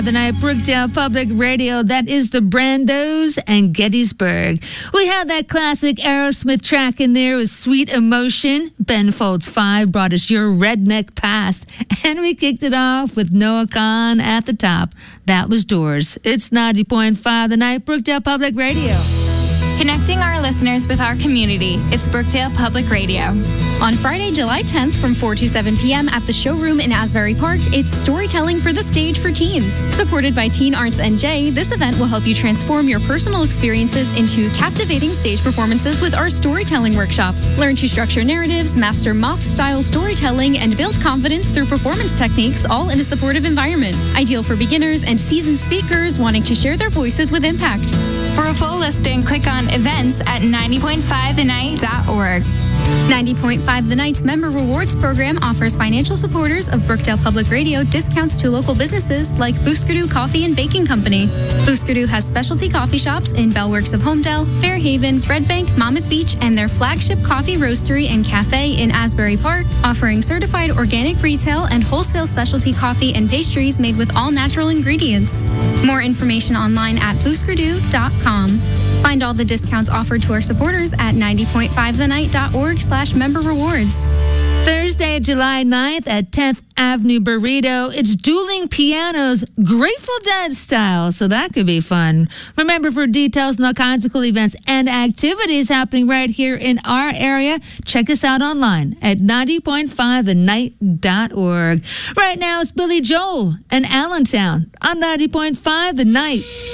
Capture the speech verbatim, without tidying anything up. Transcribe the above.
The night, Brookdale Public Radio. That is the Brandos and Gettysburg. We had that classic Aerosmith track in there with Sweet Emotion. Ben Folds five brought us Your Redneck Past. And we kicked it off with Noah Kahan at the top. That was Doors. It's ninety point five The Night, Brookdale Public Radio. Connecting our listeners with our community. It's Brookdale Public Radio. On Friday, July tenth from four to seven p.m. at the showroom in Asbury Park, it's Storytelling for the Stage for Teens. Supported by Teen Arts N J, this event will help you transform your personal experiences into captivating stage performances with our storytelling workshop. Learn to structure narratives, master moth-style storytelling, and build confidence through performance techniques, all in a supportive environment. Ideal for beginners and seasoned speakers wanting to share their voices with impact. For a full listing, click on events at ninety point five the night dot org. ninety point five The Night's Member Rewards Program offers financial supporters of Brookdale Public Radio discounts to local businesses like Booskadoo Coffee and Baking Company. Booskadoo has specialty coffee shops in Bellworks of Homedale, Fairhaven, Red Bank, Monmouth Beach, and their flagship coffee roastery and cafe in Asbury Park, offering certified organic retail and wholesale specialty coffee and pastries made with all natural ingredients. More information online at booskadoo dot com. Find all the discounts offered to our supporters at ninety point five the night dot org slash member rewards. Thursday, July ninth at tenth Avenue Burrito. It's Dueling Pianos, Grateful Dead style, so that could be fun. Remember, for details on all kinds of cool events and activities happening right here in our area, check us out online at ninety point five the night dot org. Right now, it's Billy Joel and Allentown on ninety point five The Night.